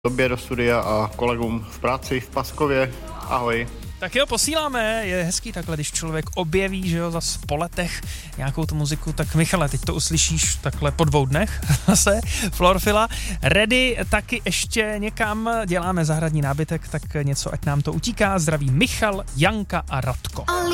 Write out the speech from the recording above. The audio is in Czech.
Tobě do studia a kolegům v práci v Paskově. Ahoj. Tak jo, posíláme, je hezký takhle, když člověk objeví, že jo, zas po letech nějakou tu muziku, tak Michale, teď to uslyšíš takhle po 2 dnech zase, Florfila. Ready taky ještě někam, děláme zahradní nábytek, tak něco, ať nám to utíká. Zdraví Michal, Janka a Radko.